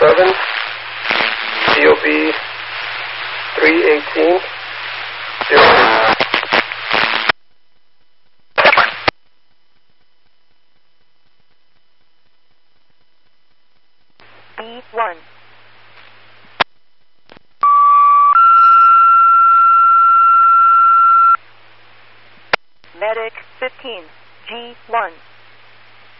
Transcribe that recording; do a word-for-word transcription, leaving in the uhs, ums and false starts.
seven, D O B three eighteen, zero. B one. Medic fifteen, G one.